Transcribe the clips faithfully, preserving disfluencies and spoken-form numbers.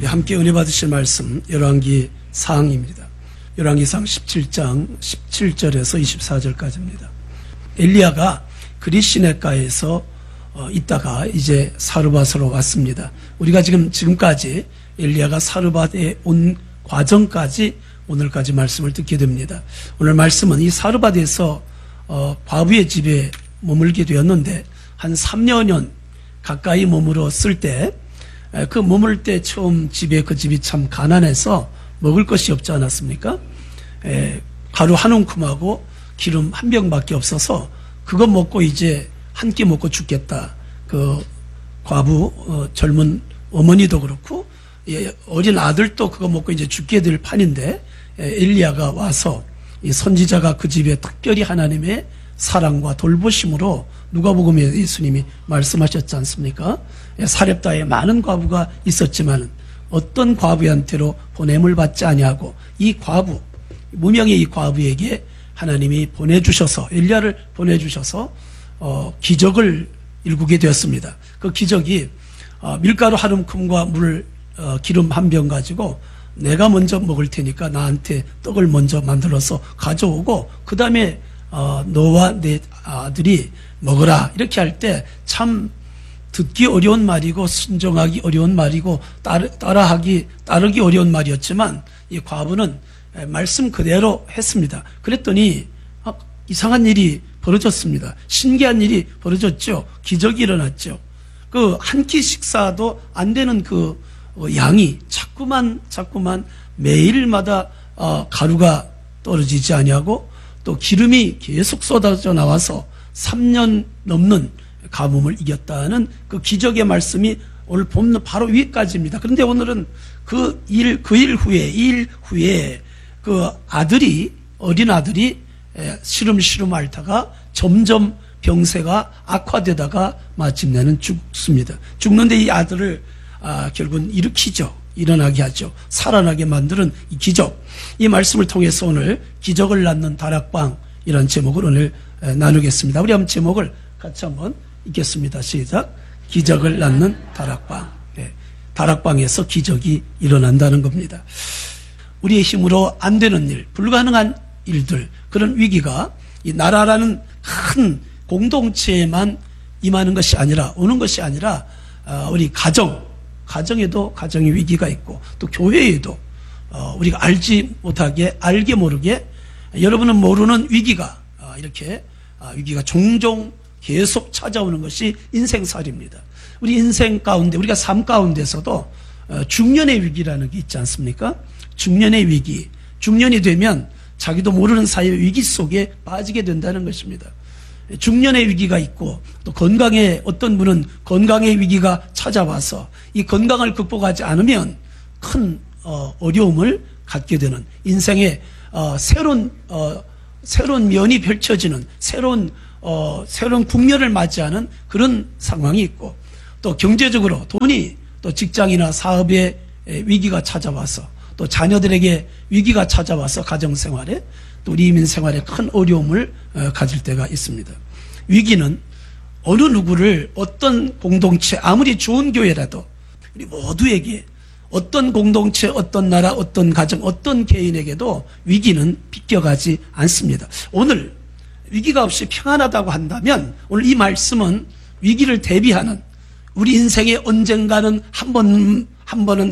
함께 은혜 받으실 말씀 열왕기 사항입니다. 열왕기상 십칠 장 십칠 절에서 이십사 절까지입니다. 엘리야가 그릿시내가에서 어, 있다가 이제 사르밧으로 왔습니다. 우리가 지금 지금까지 엘리야가 사르밧에 온 과정까지 오늘까지 말씀을 듣게 됩니다. 오늘 말씀은 이 사르밧에서 어, 과부의 집에 머물게 되었는데 한 삼여 년 가까이 머물었을 때 그 머물 때 처음 집에 그 집이 참 가난해서 먹을 것이 없지 않았습니까? 에, 가루 한 움큼하고 기름 한 병밖에 없어서 그거 먹고 이제 한 끼 먹고 죽겠다. 그 과부 어, 젊은 어머니도 그렇고 예, 어린 아들도 그거 먹고 이제 죽게 될 판인데 예, 엘리야가 와서 이 선지자가 그 집에 특별히 하나님의 사랑과 돌보심으로 누가복음에 예수님이 말씀하셨지 않습니까? 예, 사렙다에 많은 과부가 있었지만 어떤 과부한테로 보냄을 받지 아니하고 이 과부 무명의 이 과부에게 하나님이 보내주셔서 엘리야를 보내주셔서 어, 기적을 일구게 되었습니다. 그 기적이 어, 밀가루 한 움큼과 물 어, 기름 한 병 가지고 내가 먼저 먹을 테니까 나한테 떡을 먼저 만들어서 가져오고 그 다음에 어, 너와 내 아들이 먹으라 이렇게 할 때 참 듣기 어려운 말이고 순종하기 어려운 말이고 따르, 따라하기 따르기 어려운 말이었지만 이 과부는 말씀 그대로 했습니다. 그랬더니 아, 이상한 일이 벌어졌습니다. 신기한 일이 벌어졌죠. 기적이 일어났죠. 그 한 끼 식사도 안 되는 그 양이 자꾸만 자꾸만 매일마다 어, 가루가 떨어지지 아니하고 또 기름이 계속 쏟아져 나와서 삼 년 넘는 가뭄을 이겼다는 그 기적의 말씀이 오늘 본 바로 위까지입니다. 그런데 오늘은 그 일, 그 일 후에, 이 일 후에 그 아들이, 어린 아들이 시름시름 앓다가 점점 병세가 악화되다가 마침내는 죽습니다. 죽는데 이 아들을 아, 결국은 일으키죠. 일어나게 하죠. 살아나게 만드는 이 기적. 이 말씀을 통해서 오늘 기적을 낳는 다락방이라는 제목을 오늘 나누겠습니다. 우리 한번 제목을 같이 한번 읽겠습니다. 시작. 기적을 낳는 다락방. 네. 다락방에서 기적이 일어난다는 겁니다. 우리의 힘으로 안 되는 일, 불가능한 일들, 그런 위기가 이 나라라는 큰 공동체에만 임하는 것이 아니라, 오는 것이 아니라 우리 가정, 가정에도 가정의 위기가 있고 또 교회에도 우리가 알지 못하게 알게 모르게 여러분은 모르는 위기가 이렇게 위기가 종종 계속 찾아오는 것이 인생살이입니다. 우리 인생 가운데 우리가 삶 가운데서도 중년의 위기라는 게 있지 않습니까? 중년의 위기. 중년이 되면 자기도 모르는 사이에 위기 속에 빠지게 된다는 것입니다. 중년의 위기가 있고 또 건강에 어떤 분은 건강의 위기가 찾아와서 이 건강을 극복하지 않으면 큰 어, 어려움을 갖게 되는 인생의 어, 새로운 어, 새로운 면이 펼쳐지는 새로운 어, 새로운 국면을 맞이하는 그런 상황이 있고 또 경제적으로 돈이 또 직장이나 사업에 위기가 찾아와서 또 자녀들에게 위기가 찾아와서 가정생활에 또 우리 이민 생활에 큰 어려움을 가질 때가 있습니다. 위기는 어느 누구를 어떤 공동체 아무리 좋은 교회라도 우리 모두에게 어떤 공동체 어떤 나라 어떤 가정 어떤 개인에게도 위기는 비껴가지 않습니다. 오늘 위기가 없이 평안하다고 한다면 오늘 이 말씀은 위기를 대비하는 우리 인생에 언젠가는 한 번, 한 번은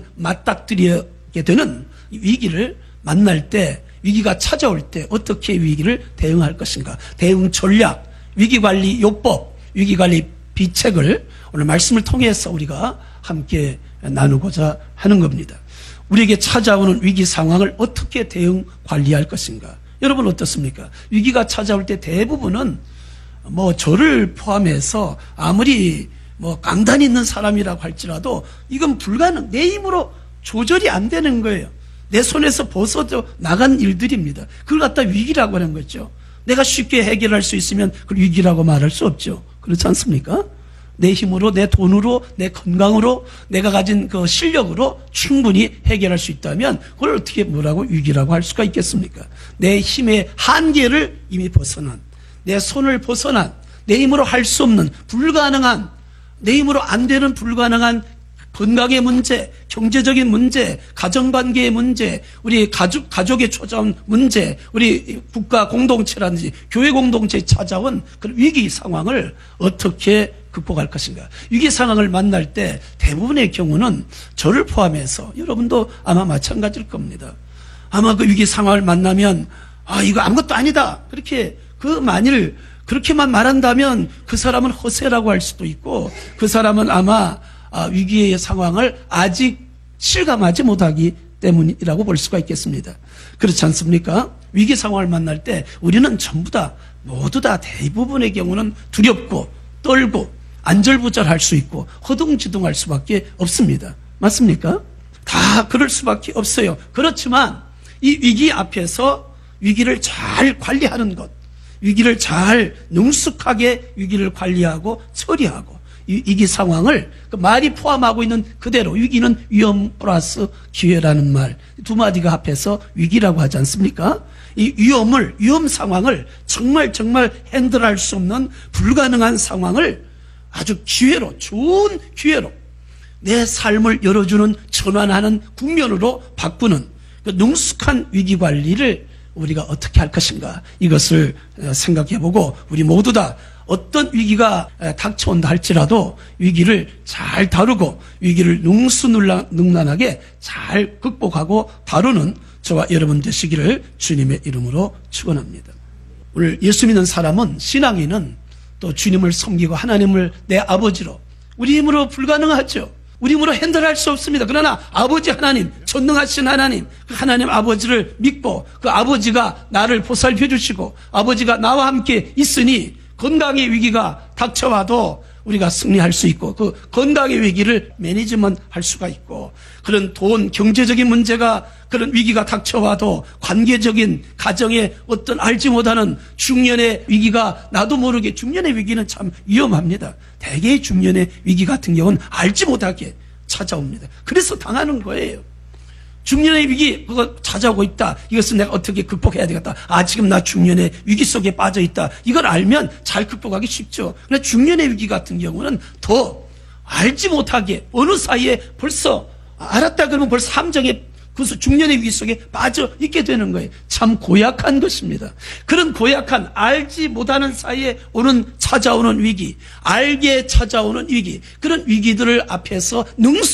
맞닥뜨리게 되는 위기를 만날 때 위기가 찾아올 때 어떻게 위기를 대응할 것인가 대응 전략 위기관리 요법 위기관리 비책을 오늘 말씀을 통해서 우리가 함께 나누고자 하는 겁니다. 우리에게 찾아오는 위기 상황을 어떻게 대응 관리할 것인가. 여러분 어떻습니까? 위기가 찾아올 때 대부분은 뭐 저를 포함해서 아무리 뭐 강단 있는 사람이라고 할지라도 이건 불가능, 내 힘으로 조절이 안 되는 거예요. 내 손에서 벗어져 나간 일들입니다. 그걸 갖다 위기라고 하는 거죠. 내가 쉽게 해결할 수 있으면 그걸 위기라고 말할 수 없죠. 그렇지 않습니까? 내 힘으로, 내 돈으로, 내 건강으로, 내가 가진 그 실력으로 충분히 해결할 수 있다면 그걸 어떻게 뭐라고 위기라고 할 수가 있겠습니까? 내 힘의 한계를 이미 벗어난, 내 손을 벗어난, 내 힘으로 할 수 없는 불가능한, 내 힘으로 안 되는 불가능한 건강의 문제, 경제적인 문제, 가정관계의 문제, 우리 가족, 가족의 찾아온 문제, 우리 국가 공동체라든지 교회 공동체에 찾아온 그런 위기 상황을 어떻게 극복할 것인가. 위기 상황을 만날 때 대부분의 경우는 저를 포함해서 여러분도 아마 마찬가지일 겁니다. 아마 그 위기 상황을 만나면 아 이거 아무것도 아니다. 그렇게 그 만일 그렇게만 말한다면 그 사람은 허세라고 할 수도 있고 그 사람은 아마 아, 위기의 상황을 아직 실감하지 못하기 때문이라고 볼 수가 있겠습니다. 그렇지 않습니까? 위기 상황을 만날 때 우리는 전부 다 모두 다 대부분의 경우는 두렵고 떨고 안절부절할 수 있고 허둥지둥할 수밖에 없습니다. 맞습니까? 다 그럴 수밖에 없어요. 그렇지만 이 위기 앞에서 위기를 잘 관리하는 것, 위기를 잘 능숙하게 위기를 관리하고 처리하고 이 위기 상황을 그 말이 포함하고 있는 그대로 위기는 위험 플러스 기회라는 말 두 마디가 합해서 위기라고 하지 않습니까? 이 위험을 위험 상황을 정말 정말 핸들할 수 없는 불가능한 상황을 아주 기회로 좋은 기회로 내 삶을 열어주는 전환하는 국면으로 바꾸는 그 능숙한 위기 관리를 우리가 어떻게 할 것인가 이것을 생각해보고 우리 모두 다 어떤 위기가 닥쳐온다 할지라도 위기를 잘 다루고 위기를 능수능란하게 잘 극복하고 다루는 저와 여러분 되시기를 주님의 이름으로 축원합니다. 오늘 예수 믿는 사람은 신앙인은 또 주님을 섬기고 하나님을 내 아버지로 우리 힘으로 불가능하죠. 우리 힘으로 핸들할 수 없습니다. 그러나 아버지 하나님, 전능하신 하나님, 그 하나님 아버지를 믿고 그 아버지가 나를 보살펴 주시고 아버지가 나와 함께 있으니 건강의 위기가 닥쳐와도 우리가 승리할 수 있고 그 건강의 위기를 매니지먼트 할 수가 있고 그런 돈, 경제적인 문제가 그런 위기가 닥쳐와도 관계적인 가정의 어떤 알지 못하는 중년의 위기가 나도 모르게 중년의 위기는 참 위험합니다. 대개의 중년의 위기 같은 경우는 알지 못하게 찾아옵니다. 그래서 당하는 거예요. 중년의 위기 그거 찾아오고 있다. 이것은 내가 어떻게 극복해야 되겠다. 아 지금 나 중년의 위기 속에 빠져 있다. 이걸 알면 잘 극복하기 쉽죠. 그러나 중년의 위기 같은 경우는 더 알지 못하게 어느 사이에 벌써 알았다 그러면 벌써 함정에 그 중년의 위기 속에 빠져 있게 되는 거예요. 참 고약한 것입니다. 그런 고약한 알지 못하는 사이에 오는 찾아오는 위기, 알게 찾아오는 위기, 그런 위기들을 앞에서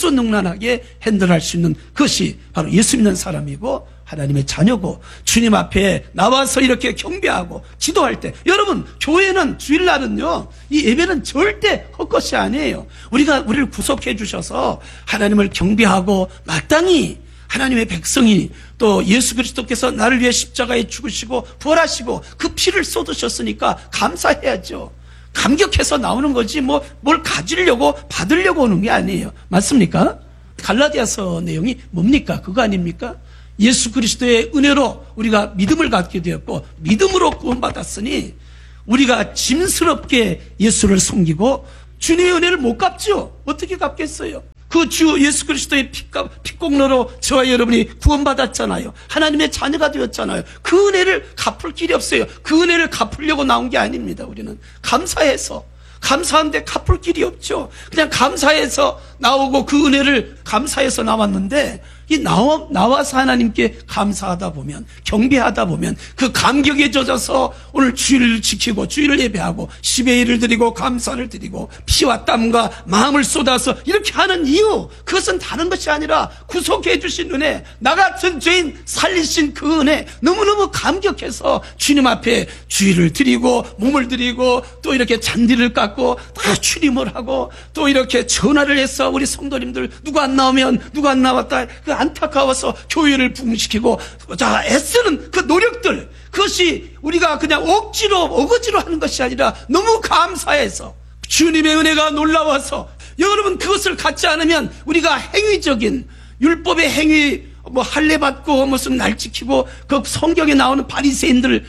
능수능란하게 핸들할 수 있는 것이 바로 예수 믿는 사람이고 하나님의 자녀고 주님 앞에 나와서 이렇게 경배하고 기도할 때 여러분 교회는 주일날은요 이 예배는 절대 헛것이 아니에요. 우리가 우리를 구속해 주셔서 하나님을 경배하고 마땅히 하나님의 백성이 또 예수 그리스도께서 나를 위해 십자가에 죽으시고 부활하시고 그 피를 쏟으셨으니까 감사해야죠. 감격해서 나오는 거지 뭐 뭘 가지려고 받으려고 오는 게 아니에요. 맞습니까? 갈라디아서 내용이 뭡니까? 그거 아닙니까? 예수 그리스도의 은혜로 우리가 믿음을 갖게 되었고 믿음으로 구원받았으니 우리가 짐스럽게 예수를 섬기고 주님의 은혜를 못 갚죠. 어떻게 갚겠어요? 그 주 예수 그리스도의 피값, 피공로로 저와 여러분이 구원받았잖아요. 하나님의 자녀가 되었잖아요. 그 은혜를 갚을 길이 없어요. 그 은혜를 갚으려고 나온 게 아닙니다. 우리는 감사해서 감사한데 갚을 길이 없죠. 그냥 감사해서 나오고 그 은혜를 감사해서 나왔는데 이 나와, 나와서 하나님께 감사하다 보면 경배하다 보면 그 감격에 젖어서 오늘 주일을 지키고 주일을 예배하고 십의 일을 드리고 감사를 드리고 피와 땀과 마음을 쏟아서 이렇게 하는 이유 그것은 다른 것이 아니라 구속해 주신 은혜 나 같은 죄인 살리신 그 은혜 너무너무 감격해서 주님 앞에 주일을 드리고 몸을 드리고 또 이렇게 잔디를 깎고 다 출임을 하고 또 이렇게 전화를 해서 우리 성도님들 누가 안 나오면 누가 안 나왔다 그 안타까워서 교회를 부흥시키고 자 애쓰는 그 노력들 그것이 우리가 그냥 억지로 어거지로 하는 것이 아니라 너무 감사해서 주님의 은혜가 놀라워서 여러분 그것을 갖지 않으면 우리가 행위적인 율법의 행위 뭐 할례 받고 무슨 날 지키고 그 성경에 나오는 바리새인들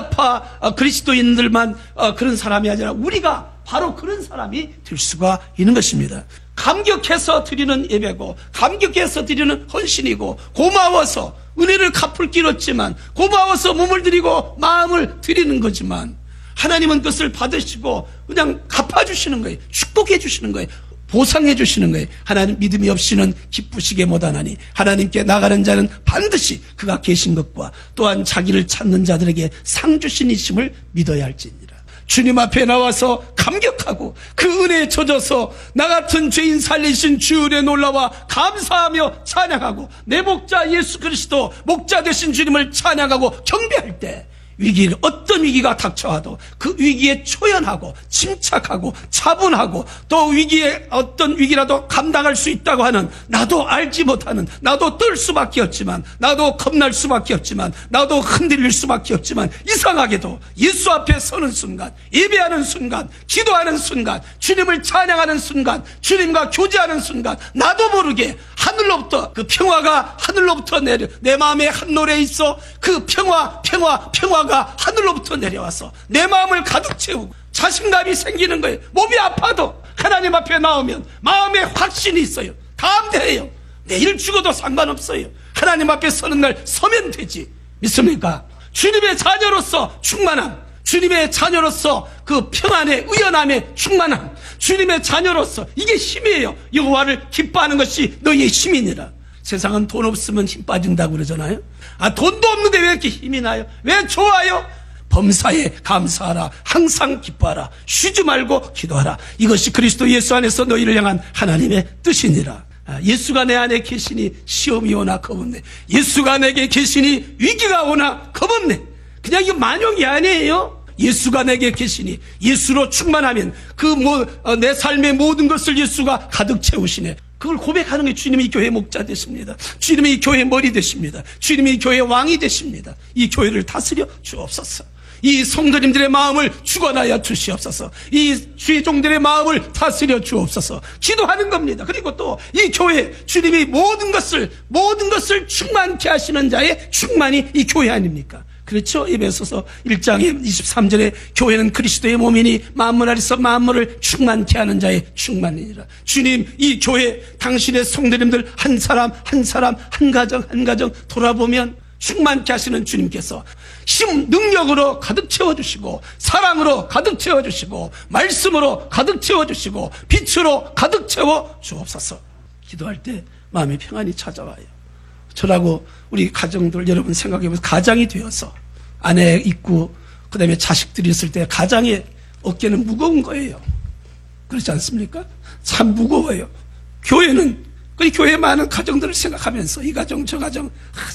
유다파 그리스도인들만 그런 사람이 아니라 우리가 바로 그런 사람이 될 수가 있는 것입니다. 감격해서 드리는 예배고 감격해서 드리는 헌신이고 고마워서 은혜를 갚을 길 없지만 고마워서 몸을 드리고 마음을 드리는 거지만 하나님은 그것을 받으시고 그냥 갚아주시는 거예요. 축복해 주시는 거예요. 보상해 주시는 거예요. 하나님 믿음이 없이는 기쁘시게 못하나니 하나님께 나가는 자는 반드시 그가 계신 것과 또한 자기를 찾는 자들에게 상 주신이심을 믿어야 할지니라. 주님 앞에 나와서 감격하고 그 은혜에 젖어서 나 같은 죄인 살리신 주 은혜 놀라와 감사하며 찬양하고 내 목자 예수 그리스도 목자 되신 주님을 찬양하고 경배할 때 위기를 어떤 위기가 닥쳐와도 그 위기에 초연하고 침착하고 차분하고 또 위기에 어떤 위기라도 감당할 수 있다고 하는 나도 알지 못하는 나도 떨 수밖에 없지만 나도 겁날 수밖에 없지만 나도 흔들릴 수밖에 없지만 이상하게도 예수 앞에 서는 순간 예배하는 순간 기도하는 순간 주님을 찬양하는 순간 주님과 교제하는 순간 나도 모르게 하늘로부터 그 평화가 하늘로부터 내려 내 마음에 한 노래 있어 그 평화 평화 평화가 하늘로부터 내려와서 내 마음을 가득 채우고 자신감이 생기는 거예요. 몸이 아파도 하나님 앞에 나오면 마음에 확신이 있어요. 담대해요. 내일 죽어도 상관없어요. 하나님 앞에 서는 날 서면 되지. 믿습니까? 주님의 자녀로서 충만함, 주님의 자녀로서 그 평안의 의연함의 충만함, 주님의 자녀로서 이게 힘이에요. 여호와를 기뻐하는 것이 너희의 힘이니라. 세상은 돈 없으면 힘 빠진다고 그러잖아요. 아, 돈도 없는데 왜 이렇게 힘이 나요? 왜 좋아요? 범사에 감사하라. 항상 기뻐하라. 쉬지 말고 기도하라. 이것이 그리스도 예수 안에서 너희를 향한 하나님의 뜻이니라. 아, 예수가 내 안에 계시니 시험이 오나 겁없네. 예수가 내게 계시니 위기가 오나 겁없네. 그냥 이거 만용이 아니에요. 예수가 내게 계시니 예수로 충만하면 그 뭐 내 삶의 모든 것을 예수가 가득 채우시네. 그걸 고백하는 게 주님이 교회 목자 되십니다. 주님이 교회 머리 되십니다. 주님이 교회 왕이 되십니다. 이 교회를 다스려 주옵소서. 이 성도님들의 마음을 주관하여 주시옵소서. 이 주의 종들의 마음을 다스려 주옵소서. 기도하는 겁니다. 그리고 또 이 교회 주님이 모든 것을 모든 것을 충만케 하시는 자의 충만이 이 교회 아닙니까? 그렇죠? 에베소서 일 장의 이십삼 절에 교회는 그리스도의 몸이니 만물 아래서 만물을 충만케 하는 자의 충만이니라. 주님, 이 교회 당신의 성도님들 한 사람 한 사람 한 가정 한 가정 돌아보면 충만케 하시는 주님께서 힘, 능력으로 가득 채워주시고 사랑으로 가득 채워주시고 말씀으로 가득 채워주시고 빛으로 가득 채워 주옵소서. 기도할 때 마음의 평안이 찾아와요. 저라고 우리 가정들 여러분 생각해보세요. 가장이 되어서 아내 있고 그 다음에 자식들이 있을 때 가장의 어깨는 무거운 거예요. 그렇지 않습니까? 참 무거워요. 교회는 그 교회 많은 가정들을 생각하면서 이 가정 저 가정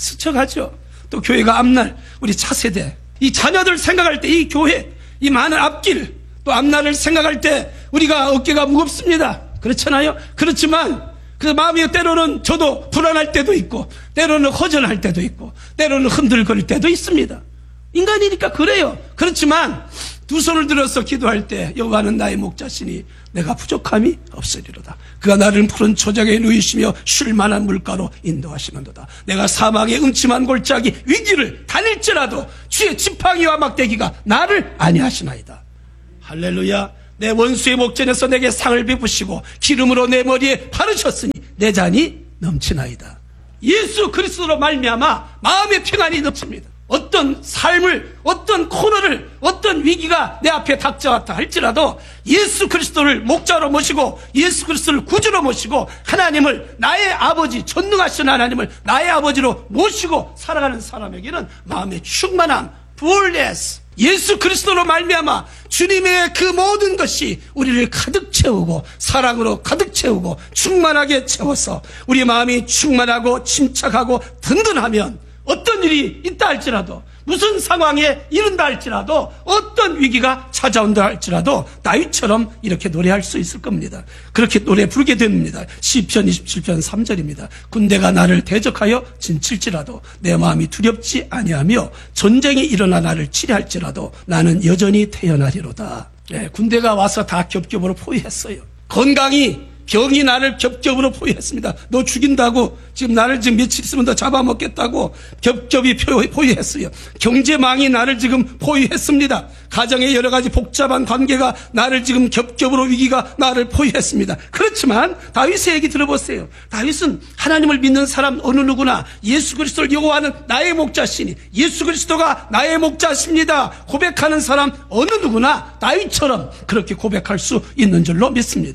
스쳐가죠. 또 교회가 앞날 우리 차세대 이 자녀들 생각할 때 이 교회 이 많은 앞길 또 앞날을 생각할 때 우리가 어깨가 무겁습니다. 그렇잖아요. 그렇지만 그 마음이 때로는 저도 불안할 때도 있고 때로는 허전할 때도 있고 때로는 흔들거릴 때도 있습니다. 인간이니까 그래요. 그렇지만 두 손을 들어서 기도할 때 여호와는 나의 목자시니 내가 부족함이 없으리로다. 그가 나를 푸른 초장에 누이시며 쉴 만한 물가로 인도하시는도다. 내가 사막의 음침한 골짜기 위기를 다닐지라도 주의 지팡이와 막대기가 나를 안위하시나이다. 할렐루야. 내 원수의 목전에서 내게 상을 베푸시고 기름으로 내 머리에 바르셨으니 내 잔이 넘치나이다. 예수 그리스도로 말미암아 마음의 평안이 넘칩니다. 어떤 삶을 어떤 코너를 어떤 위기가 내 앞에 닥쳐왔다 할지라도 예수 그리스도를 목자로 모시고 예수 그리스도를 구주로 모시고 하나님을 나의 아버지 전능하신 하나님을 나의 아버지로 모시고 살아가는 사람에게는 마음의 충만함 fullness 예수 그리스도로 말미암아 주님의 그 모든 것이 우리를 가득 채우고 사랑으로 가득 채우고 충만하게 채워서 우리 마음이 충만하고 침착하고 든든하면 어떤 일이 있다 할지라도 무슨 상황에 이른다 할지라도 어떤 위기가 찾아온다 할지라도 다윗처럼 이렇게 노래할 수 있을 겁니다. 그렇게 노래 부르게 됩니다. 시편 이십칠 편 삼 절입니다. 군대가 나를 대적하여 진칠지라도 내 마음이 두렵지 아니하며 전쟁이 일어나 나를 치리할지라도 나는 여전히 태어나리로다. 네, 군대가 와서 다 겹겹으로 포위했어요. 건강이 병이 나를 겹겹으로 포위했습니다. 너 죽인다고 지금 나를 지금 며칠 있으면 더 잡아먹겠다고 겹겹이 포위했어요. 경제망이 나를 지금 포위했습니다. 가정의 여러 가지 복잡한 관계가 나를 지금 겹겹으로 위기가 나를 포위했습니다. 그렇지만 다윗의 얘기 들어보세요. 다윗은 하나님을 믿는 사람 어느 누구나 예수 그리스도를 여호와는 나의 목자시니 예수 그리스도가 나의 목자십니다 고백하는 사람 어느 누구나 다윗처럼 그렇게 고백할 수 있는 줄로 믿습니다.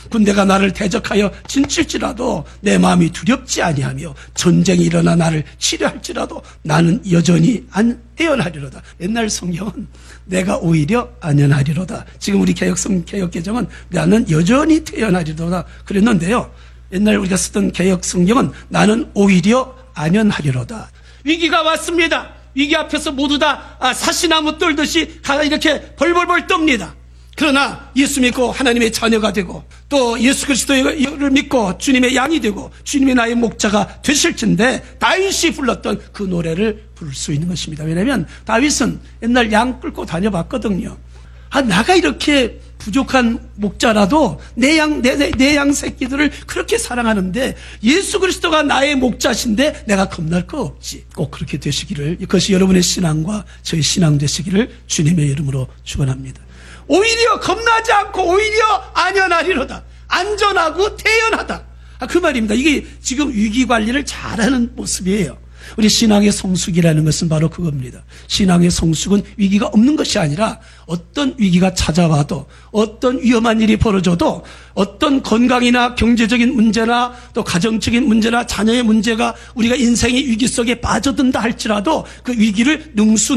군대가 나를 대적하여 진칠지라도 내 마음이 두렵지 아니하며 전쟁이 일어나 나를 치료할지라도 나는 여전히 안애연하리로다. 옛날 성경은 내가 오히려 안연하리로다. 지금 우리 개혁성 개혁개정은 나는 여전히 태연하리로다 그랬는데요. 옛날 우리가 쓰던 개혁성경은 나는 오히려 안연하리로다. 위기가 왔습니다. 위기 앞에서 모두 다 사시나무 떨듯이 이렇게 벌벌벌 떱니다. 그러나 예수 믿고 하나님의 자녀가 되고 또 예수 그리스도를 믿고 주님의 양이 되고 주님이 나의 목자가 되실진데 다윗이 불렀던 그 노래를 부를 수 있는 것입니다. 왜냐하면 다윗은 옛날 양 끌고 다녀봤거든요. 아, 나가 이렇게 부족한 목자라도 내 양, 내, 내, 내 양 새끼들을 그렇게 사랑하는데 예수 그리스도가 나의 목자신데 내가 겁날 거 없지. 꼭 그렇게 되시기를, 이것이 여러분의 신앙과 저의 신앙 되시기를 주님의 이름으로 축원합니다. 오히려 겁나지 않고 오히려 안연하리로다. 안전하고 태연하다. 아, 그 말입니다. 이게 지금 위기 관리를 잘하는 모습이에요. 우리 신앙의 성숙이라는 것은 바로 그겁니다. 신앙의 성숙은 위기가 없는 것이 아니라 어떤 위기가 찾아와도 어떤 위험한 일이 벌어져도 어떤 건강이나 경제적인 문제나 또 가정적인 문제나 자녀의 문제가 우리가 인생의 위기 속에 빠져든다 할지라도 그 위기를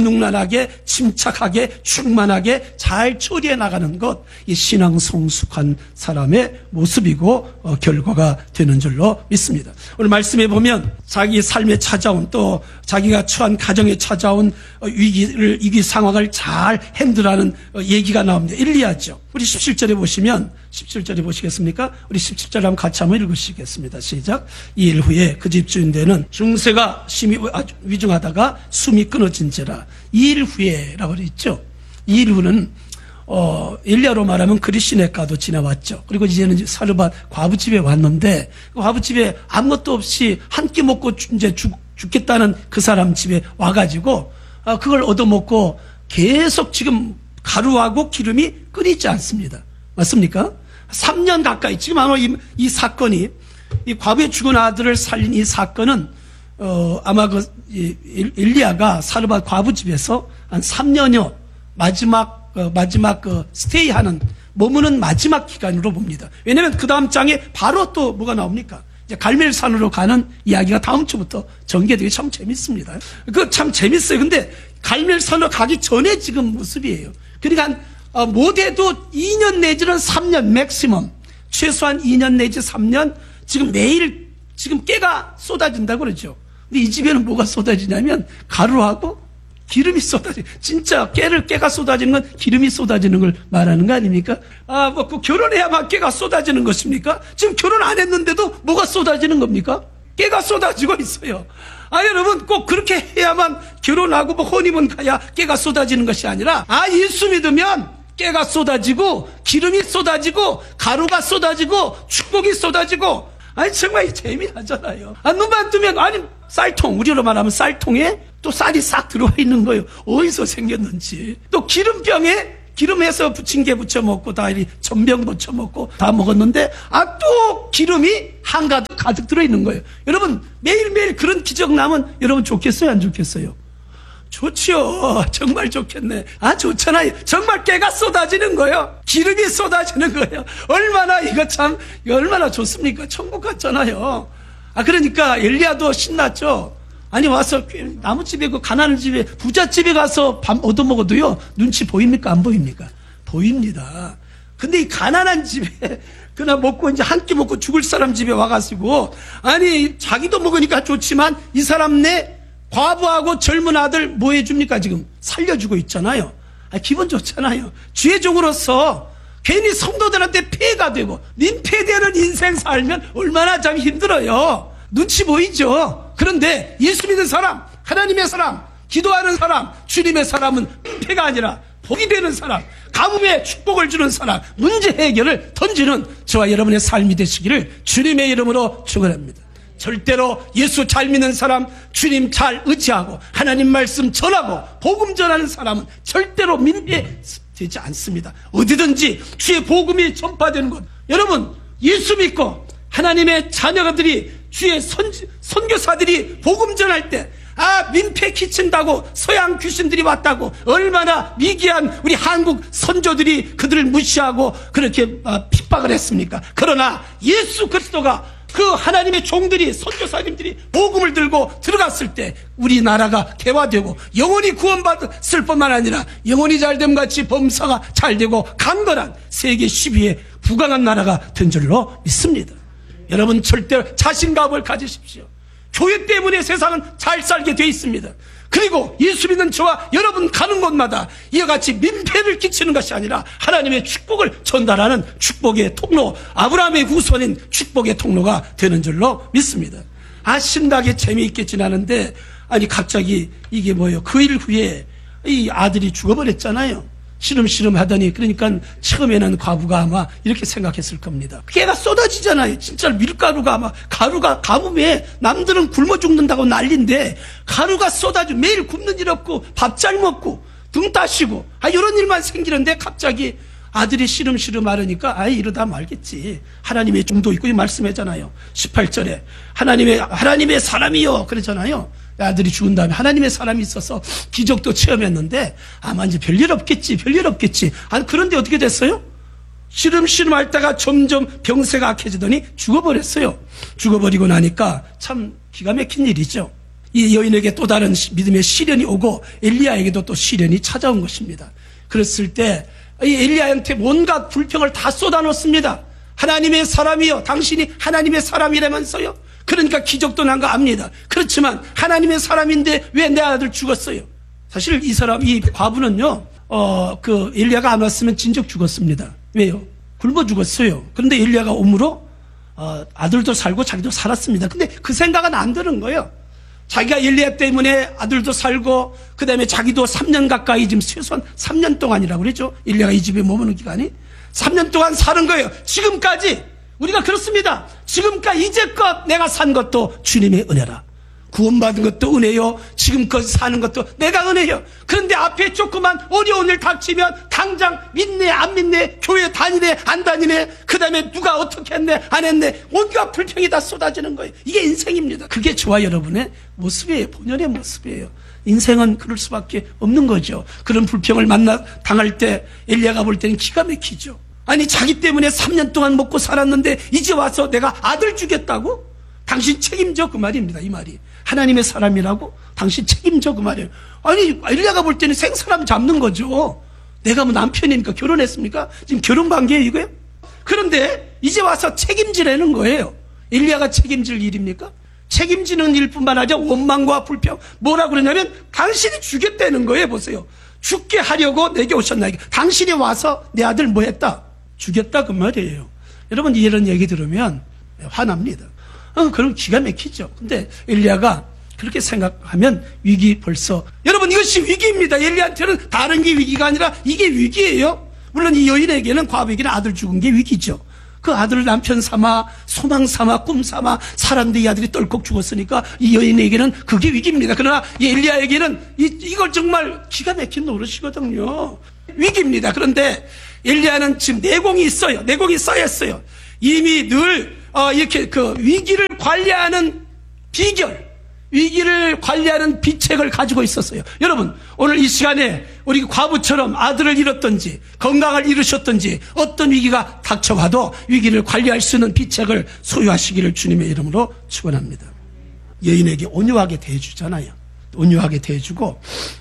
능수능란하게 침착하게 충만하게 잘 처리해 나가는 것, 이 신앙 성숙한 사람의 모습이고 어, 결과가 되는 줄로 믿습니다. 오늘 말씀에 보면 자기 삶에 찾아온 또 자기가 처한 가정에 찾아온 위기를 위기 상황을 잘 핸들하는 얘기가 나옵니다. 엘리야죠. 우리 십칠 절에 보시면 십칠 절에 보시겠습니까? 우리 십칠 절 한번 같이 한번 읽으시겠습니다. 시작. 이 일 후에 그 집 주인되는 중세가 심히 위중하다가 숨이 끊어진지라. 이 일 후에라고 그랬죠. 이 일 후는 어, 엘리야로 말하면 그리시네가도 지나왔죠. 그리고 이제는 사르밧 과부집에 왔는데 그 과부집에 아무것도 없이 한 끼 먹고 이제 죽, 죽겠다는 그 사람 집에 와가지고 어, 그걸 얻어먹고 계속 지금 가루하고 기름이 끊이지 않습니다. 맞습니까? 삼 년 가까이 지금 아마 이, 이 사건이 이 과부의 죽은 아들을 살린 이 사건은 어, 아마 그 이, 엘리야가 사르밧 과부집에서 한 삼 년여 마지막 어, 마지막 그 스테이하는 머무는 마지막 기간으로 봅니다. 왜냐하면 그 다음 장에 바로 또 뭐가 나옵니까? 이제 갈멜산으로 가는 이야기가 다음 주부터 전개되기 참 재밌습니다. 그 참 재밌어요. 근데 갈멜산으로 가기 전에 지금 모습이에요. 그러니까 어, 못해도 이 년 내지는 삼 년 맥시멈 최소한 이 년 내지 삼 년 지금 매일 지금 깨가 쏟아진다고 그러죠. 근데 이 집에는 뭐가 쏟아지냐면 가루하고 기름이 쏟아지, 진짜 깨를, 깨가 쏟아지는 건 기름이 쏟아지는 걸 말하는 거 아닙니까? 아, 뭐, 그 결혼해야만 깨가 쏟아지는 것입니까? 지금 결혼 안 했는데도 뭐가 쏟아지는 겁니까? 깨가 쏟아지고 있어요. 아, 여러분, 꼭 그렇게 해야만 결혼하고 뭐 혼인문 가야 깨가 쏟아지는 것이 아니라, 아, 예수 믿으면 깨가 쏟아지고, 기름이 쏟아지고, 가루가 쏟아지고, 축복이 쏟아지고, 아니, 정말 재미나잖아요. 아, 눈만 뜨면, 아니, 쌀통, 우리로 말하면 쌀통에 또 쌀이 싹 들어와 있는 거예요. 어디서 생겼는지. 또 기름병에 기름해서 부침개 부쳐 먹고 다 이 전병 부쳐 먹고 다 먹었는데 아, 또 기름이 한가득 가득 들어있는 거예요. 여러분 매일매일 그런 기적 나면 여러분 좋겠어요? 안 좋겠어요? 좋지요. 정말 좋겠네. 아, 좋잖아요. 정말 깨가 쏟아지는 거예요. 기름이 쏟아지는 거예요. 얼마나 이거 참 얼마나 좋습니까? 천국 같잖아요. 아, 그러니까 엘리야도 신났죠. 아니 와서 나무집에 그 가난한 집에 부잣집에 가서 밥 얻어먹어도요 눈치 보입니까 안 보입니까? 보입니다. 근데 이 가난한 집에 그나 먹고 이제 한 끼 먹고 죽을 사람 집에 와가지고 아니 자기도 먹으니까 좋지만 이 사람 내 과부하고 젊은 아들 뭐 해줍니까? 지금 살려주고 있잖아요. 아, 기분 좋잖아요. 죄종으로서 괜히 성도들한테 폐해가 되고 민폐되는 인생 살면 얼마나 참 힘들어요. 눈치 보이죠? 그런데 예수 믿는 사람, 하나님의 사람, 기도하는 사람, 주님의 사람은 민폐가 아니라 복이 되는 사람, 가뭄에 축복을 주는 사람, 문제 해결을 던지는 저와 여러분의 삶이 되시기를 주님의 이름으로 축원합니다. 절대로 예수 잘 믿는 사람, 주님 잘 의지하고 하나님 말씀 전하고 복음 전하는 사람은 절대로 민폐되지 않습니다. 어디든지 주의 복음이 전파되는 곳, 여러분 예수 믿고 하나님의 자녀들이 주의 선, 선교사들이 복음 전할 때 아, 민폐 끼친다고 서양 귀신들이 왔다고 얼마나 미개한 우리 한국 선조들이 그들을 무시하고 그렇게 아, 핍박 핍박을 했습니까? 그러나 예수 그리스도가 그 하나님의 종들이, 선교사님들이 복음을 들고 들어갔을 때 우리나라가 개화되고 영혼이 구원받았을 뿐만 아니라 영혼이 잘됨 같이 범사가 잘되고 강건한 세계 십 위에 부강한 나라가 된 줄로 믿습니다. 여러분 절대로 자신감을 가지십시오. 교회 때문에 세상은 잘 살게 되어 있습니다. 그리고 예수 믿는 저와 여러분 가는 곳마다 이와 같이 민폐를 끼치는 것이 아니라 하나님의 축복을 전달하는 축복의 통로, 아브라함의 후손인 축복의 통로가 되는 줄로 믿습니다. 아, 신나게 재미있게 지나는데 아니 갑자기 이게 뭐예요? 그 일 후에 이 아들이 죽어버렸잖아요. 시름시름 하더니, 그러니까 처음에는 과부가 아마 이렇게 생각했을 겁니다. 걔가 쏟아지잖아요. 진짜 밀가루가 아마, 가루가 가뭄에 남들은 굶어 죽는다고 난리인데 가루가 쏟아지고 매일 굶는 일 없고 밥 잘 먹고 등 따시고 아, 이런 일만 생기는데 갑자기 아들이 시름시름 하려니까 아이 이러다 말겠지. 하나님의 종도 있고 이 말씀했잖아요. 십팔 절에 하나님의 하나님의 사람이요 그러잖아요. 아들이 죽은 다음에 하나님의 사람이 있어서 기적도 체험했는데 아마 이제 별일 없겠지 별일 없겠지. 아니 그런데 어떻게 됐어요? 시름시름 앓다가 점점 병세가 악해지더니 죽어버렸어요. 죽어버리고 나니까 참 기가 막힌 일이죠. 이 여인에게 또 다른 믿음의 시련이 오고 엘리야에게도 또 시련이 찾아온 것입니다. 그랬을 때 이 엘리야한테 온갖 불평을 다 쏟아놓습니다. 하나님의 사람이요, 당신이 하나님의 사람이라면서요. 그러니까 기적도 난 거 압니다. 그렇지만 하나님의 사람인데 왜 내 아들 죽었어요? 사실 이 사람, 이 과부는요, 어, 그 엘리야가 안 왔으면 진즉 죽었습니다. 왜요? 굶어 죽었어요. 그런데 엘리야가 오므로 어, 아들도 살고 자기도 살았습니다. 근데 그 생각은 안 드는 거예요. 자기가 엘리야 때문에 아들도 살고 그 다음에 자기도 삼 년 가까이 지금 최소한 삼 년 동안이라고 그랬죠. 엘리야가 이 집에 머무는 기간이 삼 년 동안 사는 거예요. 지금까지 우리가 그렇습니다. 지금까지 이제껏 내가 산 것도 주님의 은혜라. 구원받은 것도 은혜요. 지금껏 사는 것도 내가 은혜요. 그런데 앞에 조그만 어려운 일 닥치면 당장 믿네 안 믿네, 교회 다니네 안 다니네, 그 다음에 누가 어떻게 했네 안 했네, 온갖 불평이 다 쏟아지는 거예요. 이게 인생입니다. 그게 저와 여러분의 모습이에요. 본연의 모습이에요. 인생은 그럴 수밖에 없는 거죠. 그런 불평을 만나 당할 때 엘리야가 볼 때는 기가 막히죠. 아니 자기 때문에 삼 년 동안 먹고 살았는데 이제 와서 내가 아들 주겠다고? 당신 책임져, 그 말입니다. 이 말이 하나님의 사람이라고 당신 책임져, 그 말이에요. 아니 엘리야가 볼 때는 생사람 잡는 거죠. 내가 뭐 남편이니까 결혼했습니까? 지금 결혼관계예요 이거요? 그런데 이제 와서 책임지라는 거예요. 엘리야가 책임질 일입니까? 책임지는 일뿐만 아니라 원망과 불평, 뭐라 그러냐면 당신이 주겠다는 거예요. 보세요. 죽게 하려고 내게 오셨나. 당신이 와서 내 아들 뭐 했다? 주겠다, 그 말이에요. 여러분 이런 얘기 들으면 화납니다. 어, 그럼 기가 막히죠. 근데 엘리야가 그렇게 생각하면 위기 벌써, 여러분 이것이 위기입니다. 엘리야한테는 다른 게 위기가 아니라 이게 위기예요. 물론 이 여인에게는, 과부에게는 아들 죽은 게 위기죠. 그 아들을 남편 삼아 소망 삼아 꿈 삼아 살았는데 이 아들이 떨컥 죽었으니까 이 여인에게는 그게 위기입니다. 그러나 이 엘리야에게는 이, 이걸 정말 기가 막힌 노릇이거든요. 위기입니다. 그런데 엘리야는 지금 내공이 있어요. 내공이 쌓였어요. 이미 늘 어, 이렇게 그 위기를 관리하는 비결, 위기를 관리하는 비책을 가지고 있었어요. 여러분 오늘 이 시간에 우리 과부처럼 아들을 잃었든지 건강을 잃으셨든지 어떤 위기가 닥쳐와도 위기를 관리할 수 있는 비책을 소유하시기를 주님의 이름으로 축원합니다. 여인에게 온유하게 대해주잖아요. 온유하게 대해주고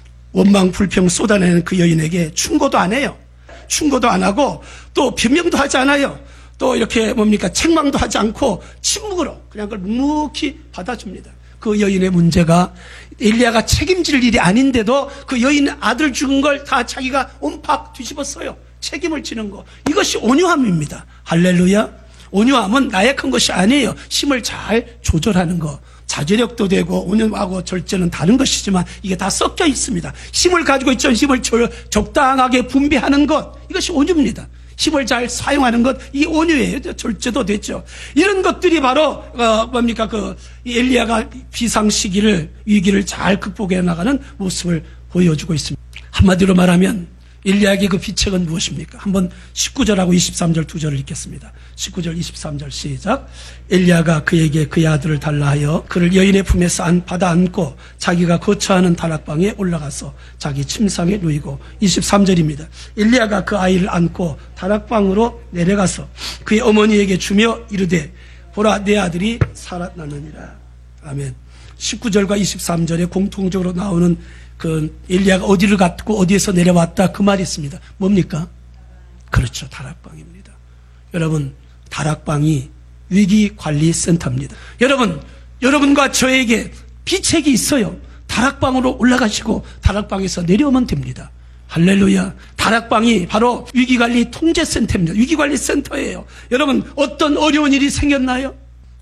원망 불평 쏟아내는 그 여인에게 충고도 안 해요. 충고도 안 하고 또 변명도 하지 않아요. 또 이렇게 뭡니까 책망도 하지 않고 침묵으로 그냥 그걸 묵묵히 받아줍니다. 그 여인의 문제가 엘리야가 책임질 일이 아닌데도 그 여인 아들 죽은 걸 다 자기가 온팍 뒤집었어요. 책임을 지는 거, 이것이 온유함입니다. 할렐루야. 온유함은 나약한 것이 아니에요. 힘을 잘 조절하는 거. 자제력도 되고 온유하고 절제는 다른 것이지만 이게 다 섞여 있습니다. 힘을 가지고 있죠. 힘을 적당하게 분배하는 것, 이것이 온유입니다. 힘을 잘 사용하는 것, 이게 온유예요. 절제도 됐죠. 이런 것들이 바로 어, 뭡니까 그 엘리야가 비상 시기를, 위기를 잘 극복해 나가는 모습을 보여주고 있습니다. 한마디로 말하면 엘리야에게 그 비책은 무엇입니까? 한번 십구 절하고 이십삼 절 두 절을 읽겠습니다. 십구 절 이십삼 절 시작. 엘리야가 그에게 그의 아들을 달라 하여 그를 여인의 품에서 안, 받아 안고 자기가 거처하는 다락방에 올라가서 자기 침상에 누이고. 이십삼 절입니다. 엘리야가 그 아이를 안고 다락방으로 내려가서 그의 어머니에게 주며 이르되 보라 내 아들이 살아났느니라. 아멘. 십구 절과 이십삼 절에 공통적으로 나오는 그 엘리야가 어디를 갔고 어디에서 내려왔다 그 말이 있습니다. 뭡니까? 그렇죠. 다락방입니다. 여러분, 다락방이 위기관리센터입니다. 여러분, 여러분과 저에게 비책이 있어요. 다락방으로 올라가시고 다락방에서 내려오면 됩니다. 할렐루야. 다락방이 바로 위기관리 통제센터입니다. 위기관리센터예요. 여러분, 어떤 어려운 일이 생겼나요?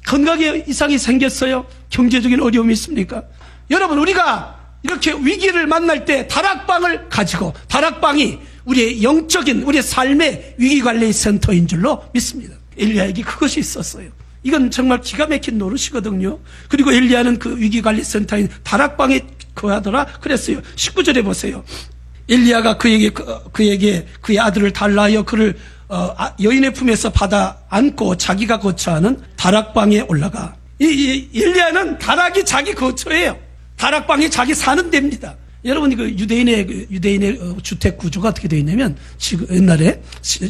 건강에 이상이 생겼어요? 경제적인 어려움이 있습니까? 여러분, 우리가 이렇게 위기를 만날 때 다락방을 가지고, 다락방이 우리의 영적인 우리의 삶의 위기관리센터인 줄로 믿습니다. 엘리야에게 그것이 있었어요. 이건 정말 기가 막힌 노릇이거든요. 그리고 엘리야는 그 위기관리센터인 다락방에 거하더라 그랬어요. 십구 절에 보세요. 엘리야가 그에게 그, 그에게 그의 아들을 달라 하여 그를 어, 여인의 품에서 받아 안고 자기가 거처하는 다락방에 올라가. 이, 이 엘리야는 다락이 자기 거처예요. 다락방이 자기 사는 데입니다. 여러분, 그 유대인의 그 유대인의 주택 구조가 어떻게 되어 있냐면, 지금 옛날에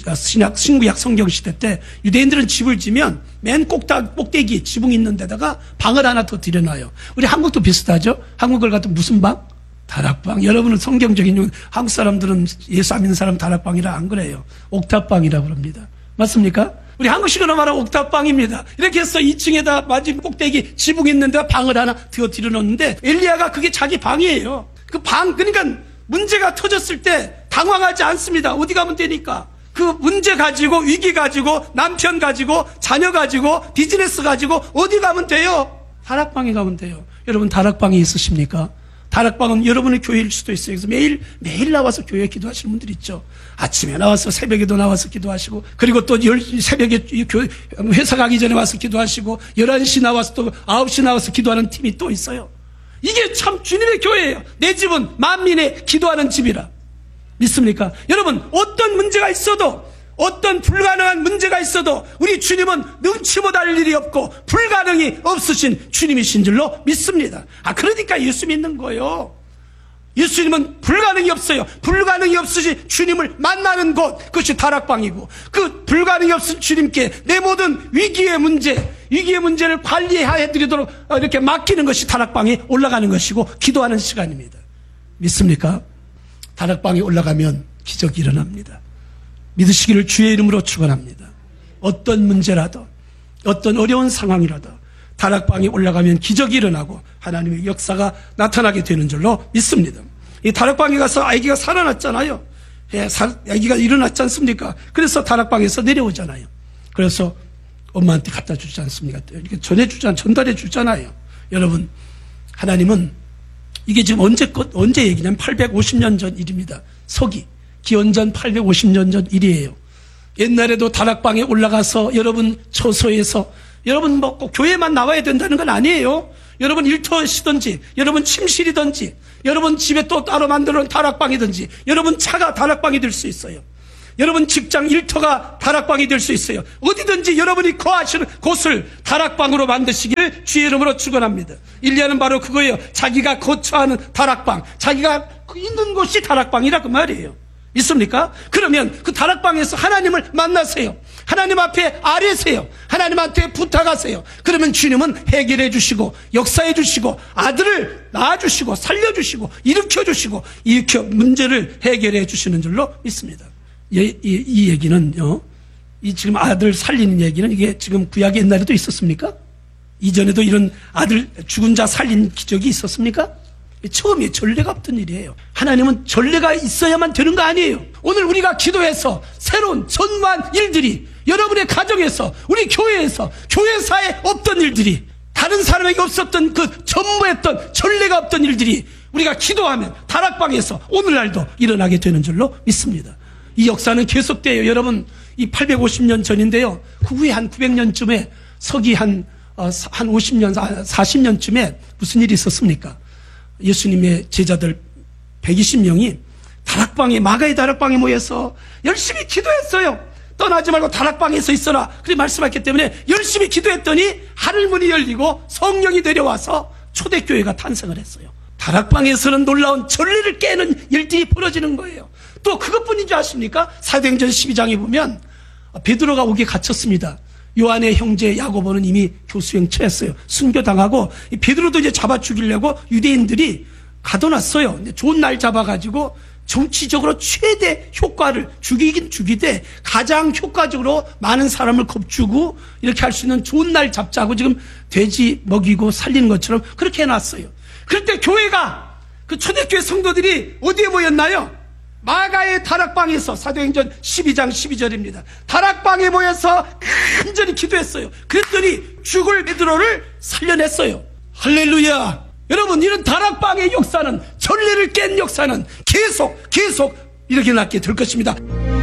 신약 신구약 성경 시대 때 유대인들은 집을 지면 맨 꼭다 꼭대기 지붕 있는 데다가 방을 하나 더 들여놔요. 우리 한국도 비슷하죠? 한국을 가도 무슨 방? 다락방. 여러분은 성경적인 한국 사람들은 예수 안 믿는 사람 다락방이라 안 그래요. 옥탑방이라고 그럽니다. 맞습니까? 우리 한국식으로 말하면 옥탑방입니다. 이렇게 해서 이 층에다 마지막 꼭대기 지붕 있는 데다 방을 하나 더 들여놓는데, 엘리야가 그게 자기 방이에요. 그 방, 그러니까 문제가 터졌을 때 당황하지 않습니다. 어디 가면 되니까. 그 문제 가지고, 위기 가지고, 남편 가지고, 자녀 가지고, 비즈니스 가지고 어디 가면 돼요? 다락방에 가면 돼요. 여러분, 다락방에 있으십니까? 다락방은 여러분의 교회일 수도 있어요. 그래서 매일, 매일 나와서 교회에 기도하시는 분들 있죠. 아침에 나와서 새벽에도 나와서 기도하시고, 그리고 또 새벽에 회사 가기 전에 와서 기도하시고, 열한 시 나와서 또 아홉 시 나와서 기도하는 팀이 또 있어요. 이게 참 주님의 교회예요. 내 집은 만민의 기도하는 집이라. 믿습니까? 여러분, 어떤 문제가 있어도, 어떤 불가능한 문제가 있어도 우리 주님은 능치 못할 일이 없고 불가능이 없으신 주님이신 줄로 믿습니다. 아, 그러니까 예수 믿는 거예요. 예수님은 불가능이 없어요. 불가능이 없으신 주님을 만나는 곳, 그것이 다락방이고, 그 불가능이 없으신 주님께 내 모든 위기의 문제, 위기의 문제를 관리해드리도록 이렇게 맡기는 것이 다락방에 올라가는 것이고 기도하는 시간입니다. 믿습니까? 다락방에 올라가면 기적이 일어납니다. 믿으시기를 주의 이름으로 축원합니다. 어떤 문제라도, 어떤 어려운 상황이라도 다락방에 올라가면 기적이 일어나고 하나님의 역사가 나타나게 되는 줄로 믿습니다. 이 다락방에 가서 아기가 살아났잖아요. 예, 사, 아기가 일어났지 않습니까? 그래서 다락방에서 내려오잖아요. 그래서 엄마한테 갖다 주지 않습니까? 이렇게 전해주잖아요. 전달해 주잖아요. 여러분, 하나님은 이게 지금 언제 것, 언제 얘기냐면 팔백오십 년 전 일입니다. 서기. 기원전 팔백오십 년 전 일이에요. 옛날에도 다락방에 올라가서 여러분 처소에서, 여러분 뭐 꼭 교회만 나와야 된다는 건 아니에요. 여러분 일터시든지, 여러분 침실이든지, 여러분 집에 또 따로 만들어 놓은 다락방이든지, 여러분 차가 다락방이 될 수 있어요. 여러분 직장 일터가 다락방이 될 수 있어요. 어디든지 여러분이 거하시는 곳을 다락방으로 만드시기를 주의 이름으로 축원합니다. 일리야는 바로 그거예요. 자기가 거처하는 다락방, 자기가 있는 곳이 다락방이라 그 말이에요. 있습니까? 그러면 그 다락방에서 하나님을 만나세요. 하나님 앞에 아뢰세요. 하나님한테 부탁하세요. 그러면 주님은 해결해 주시고 역사해 주시고 아들을 낳아주시고 살려주시고 일으켜주시고 일으켜 문제를 해결해 주시는 줄로 믿습니다. 이, 이, 이 얘기는요, 이 지금 아들 살리는 얘기는 이게 지금 구약 옛날에도 있었습니까? 이전에도 이런 아들 죽은 자 살린 기적이 있었습니까? 처음에 전례가 없던 일이에요. 하나님은 전례가 있어야만 되는 거 아니에요. 오늘 우리가 기도해서 새로운 전무한 일들이 여러분의 가정에서, 우리 교회에서, 교회사에 없던 일들이, 다른 사람에게 없었던 그 전무했던 전례가 없던 일들이 우리가 기도하면 다락방에서 오늘날도 일어나게 되는 줄로 믿습니다. 이 역사는 계속돼요. 여러분, 이 팔백오십 년 전인데요, 그 후에 한 구백 년쯤에 서기 한, 어, 한 오십 년, 사십 년쯤에 무슨 일이 있었습니까? 예수님의 제자들 백이십 명이 다락방에, 마가의 다락방에 모여서 열심히 기도했어요. 떠나지 말고 다락방에서 있어라. 그렇게 말씀했기 때문에 열심히 기도했더니 하늘문이 열리고 성령이 내려와서 초대교회가 탄생을 했어요. 다락방에서는 놀라운 전례를 깨는 일들이 벌어지는 거예요. 또 그것뿐인 줄 아십니까? 사도행전 십이 장에 보면 베드로가 옥에 갇혔습니다. 요한의 형제 야고보는 이미 교수형 처했어요. 순교당하고 베드로도 이제 잡아 죽이려고 유대인들이 가둬놨어요. 좋은 날 잡아가지고 정치적으로 최대 효과를, 죽이긴 죽이되 가장 효과적으로 많은 사람을 겁주고 이렇게 할 수 있는 좋은 날 잡자고 지금 돼지 먹이고 살리는 것처럼 그렇게 해놨어요. 그럴 때 교회가, 그 초대교회 성도들이 어디에 모였나요? 마가의 다락방에서, 사도행전 십이 장 십이 절입니다. 다락방에 모여서 간절히 기도했어요. 그랬더니 죽을 베드로를 살려냈어요. 할렐루야. 여러분, 이런 다락방의 역사는, 전례를 깬 역사는 계속 계속 이렇게 낫게 될 것입니다.